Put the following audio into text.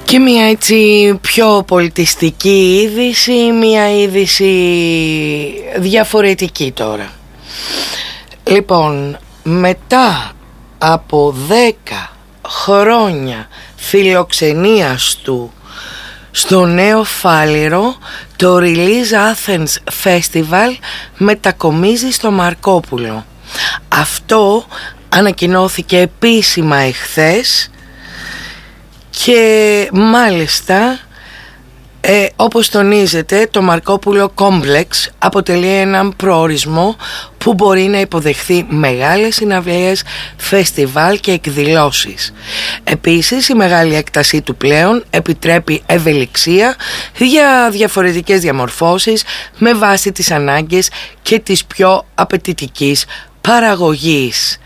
Και μια έτσι πιο πολιτιστική είδηση, μια είδηση διαφορετική τώρα. Λοιπόν, μετά από 10 χρόνια φιλοξενίας του στο Νέο Φάληρο, το Release Athens Festival μετακομίζει στο Μαρκόπουλο. Αυτό ανακοινώθηκε επίσημα εχθές και μάλιστα όπως τονίζεται, το Μαρκόπουλο Complex αποτελεί έναν προορισμό που μπορεί να υποδεχθεί μεγάλες συναυλίες, φεστιβάλ και εκδηλώσεις. Επίσης, η μεγάλη έκτασή του πλέον επιτρέπει ευελιξία για διαφορετικές διαμορφώσεις με βάση τις ανάγκες και της πιο απαιτητικής παραγωγής.